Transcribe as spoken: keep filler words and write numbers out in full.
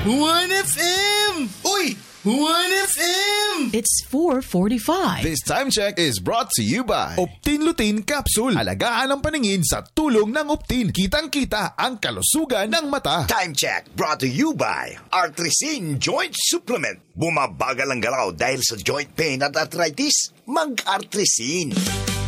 one F M! Uy! one F M! It's four forty-five. This time check is brought to you by Optin Lutein Capsule. Alagaan ang paningin sa tulong ng Optin. Kitang-kita ang kalusugan ng mata. Time check brought to you by Artrisin Joint Supplement. Bumabagal ang galaw dahil sa joint pain at arthritis. Mag-Artrisin.